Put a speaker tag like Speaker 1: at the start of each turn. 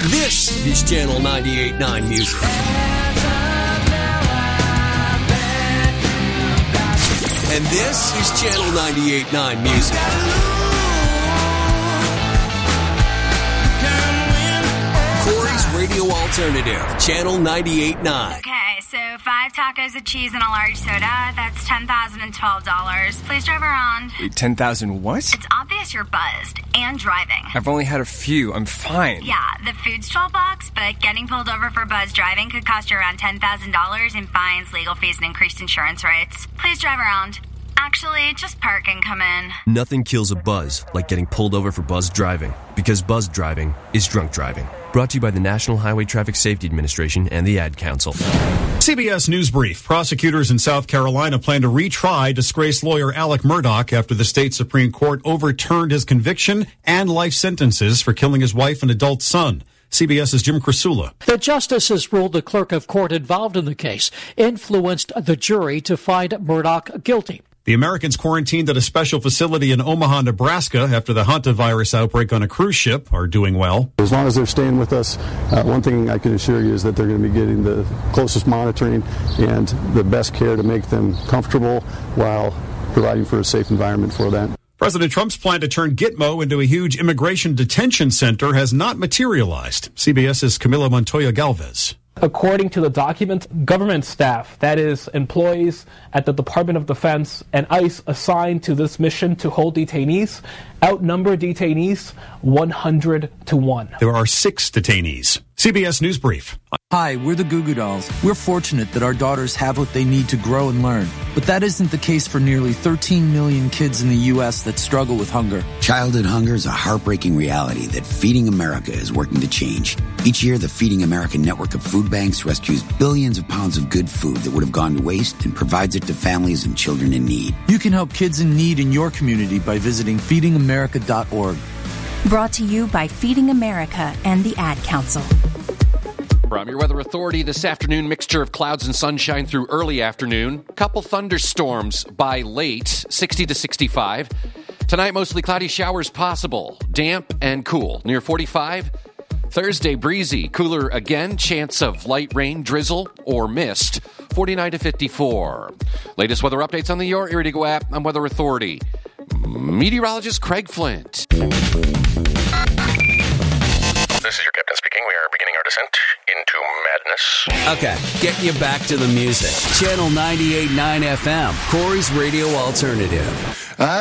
Speaker 1: This is Channel 98.9 Music. And this is Channel 98.9 Music. Corey's Radio Alternative, Channel 98.9.
Speaker 2: Okay, so 5 tacos of cheese and a large soda. That's $10,012. Please drive around.
Speaker 3: Wait, 10,000 what?
Speaker 2: It's obvious you're buzzed and driving.
Speaker 3: I've only had a few. I'm fine.
Speaker 2: Yeah, the food's $12, but getting pulled over for buzz driving could cost you around $10,000 in fines, legal fees, and increased insurance rates. Please drive around. Actually, just park and come in.
Speaker 1: Nothing kills a buzz like getting pulled over for buzz driving, because buzz driving is drunk driving. Brought to you by the National Highway Traffic Safety Administration and the Ad Council.
Speaker 4: CBS News Brief. Prosecutors in South Carolina plan to retry disgraced lawyer Alec Murdaugh after the state Supreme Court overturned his conviction and life sentences for killing his wife and adult son. CBS's Jim Krasula.
Speaker 5: The justices ruled the clerk of court involved in the case influenced the jury to find Murdaugh guilty.
Speaker 4: The Americans quarantined at a special facility in Omaha, Nebraska after the hantavirus outbreak on a cruise ship are doing well.
Speaker 6: As long as they're staying with us, one thing I can assure you is that they're going to be getting the closest monitoring and the best care to make them comfortable while providing for a safe environment for that.
Speaker 4: President Trump's plan to turn Gitmo into a huge immigration detention center has not materialized. CBS's Camila Montoya Galvez.
Speaker 7: According to the document, government staff, that is, employees at the Department of Defense and ICE assigned to this mission to hold detainees, outnumber detainees 100-1.
Speaker 4: There are 6 detainees. CBS News Brief.
Speaker 8: Hi, we're the Goo Goo Dolls. We're fortunate that our daughters have what they need to grow and learn. But that isn't the case for nearly 13 million kids in the U.S. that struggle with hunger.
Speaker 9: Childhood hunger is a heartbreaking reality that Feeding America is working to change. Each year, the Feeding America network of food banks rescues billions of pounds of good food that would have gone to waste and provides it to families and children in need.
Speaker 8: You can help kids in need in your community by visiting feedingamerica.org.
Speaker 10: Brought to you by Feeding America and the Ad Council.
Speaker 11: From your weather authority this afternoon, mixture of clouds and sunshine through early afternoon. Couple thunderstorms by late, 60 to 65. Tonight, mostly cloudy showers possible. Damp and cool, near 45. Thursday, breezy, cooler again. Chance of light rain, drizzle, or mist, 49 to 54. Latest weather updates on the Your Area to Go app on Weather Authority. Meteorologist Craig Flint.
Speaker 12: This is your captain speaking. We are beginning our descent into madness.
Speaker 1: Okay, getting you back to the music. Channel 98.9 FM, Corey's Radio Alternative.